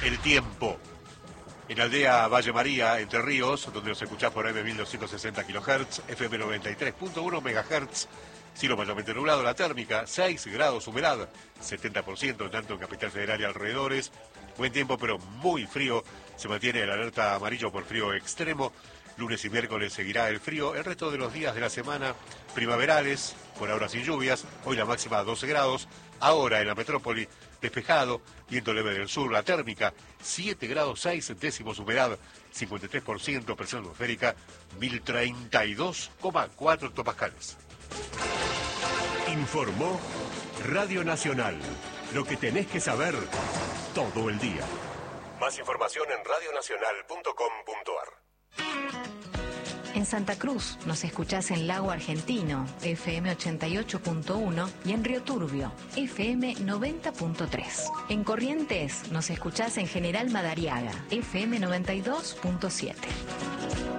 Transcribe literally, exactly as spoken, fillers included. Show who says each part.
Speaker 1: el tiempo. En Aldea Valle María, Entre Ríos, donde nos escuchás por M mil doscientos sesenta kilohertz, F M noventa y tres punto uno megahertz, cielo mayormente nublado, la térmica seis grados, humedad setenta por ciento, tanto en Capital Federal y alrededores. Buen tiempo, pero muy frío. Se mantiene el alerta amarillo por frío extremo. Lunes y miércoles seguirá el frío. El resto de los días de la semana primaverales, por ahora sin lluvias. Hoy la máxima doce grados. Ahora en la metrópoli, despejado, viento leve del sur, la térmica siete grados seis décimos, humedad cincuenta y tres por ciento, presión atmosférica mil treinta y dos coma cuatro hectopascales.
Speaker 2: Informó Radio Nacional. Lo que tenés que saber todo el día. Más información en radio nacional punto com punto a r.
Speaker 3: En Santa Cruz nos escuchás en Lago Argentino, F M ochenta y ocho punto uno, y en Río Turbio, F M noventa punto tres. En Corrientes nos escuchás en General Madariaga, F M noventa y dos punto siete.